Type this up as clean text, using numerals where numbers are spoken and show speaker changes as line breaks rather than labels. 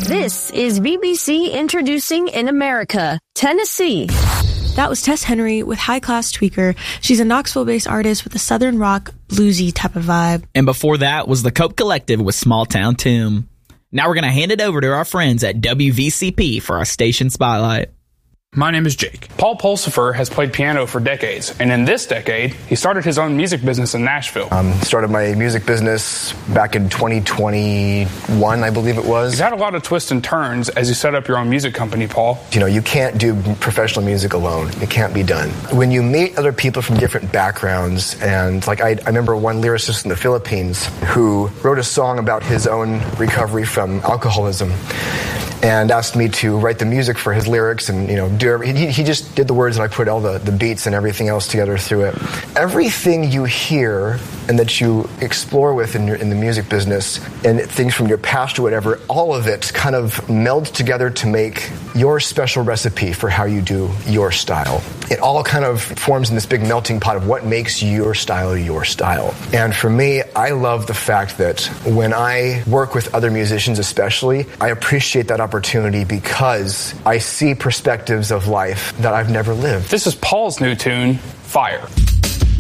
This is BBC Introducing in America, Tennessee.
That was Tess Henry with High Class Tweaker. She's a Knoxville-based artist with a southern rock, bluesy type of vibe.
And before that was the Cope Collective with Small Town Tomb. Now we're going to hand it over to our friends at WVCP for our station spotlight.
My name is Jake. Paul Pulsifer has played piano for decades, and in this decade, he started his own music business in Nashville.
Started my music business back in 2021, I believe it was.
You've had a lot of twists and turns as you set up your own music company, Paul.
You know, you can't do professional music alone. It can't be done. When you meet other people from different backgrounds, and like I remember one lyricist in the Philippines who wrote a song about his own recovery from alcoholism and asked me to write the music for his lyrics and, you know, he just did the words and I put all the beats and everything else together through it. Everything you hear and that you explore with in the music business and things from your past or whatever, all of it kind of melds together to make your special recipe for how you do your style. It all kind of forms in this big melting pot of what makes your style your style. And for me, I love the fact that when I work with other musicians especially, I appreciate that opportunity because I see perspectives of life that I've never lived.
This is Paul's new tune, Fire.